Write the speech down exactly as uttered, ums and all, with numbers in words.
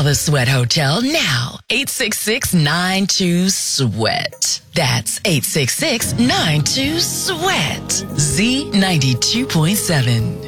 the Sweat Hotel now. eight six six, nine two, SWEAT. That's eight six six, nine two, SWEAT. Z ninety-two point seven.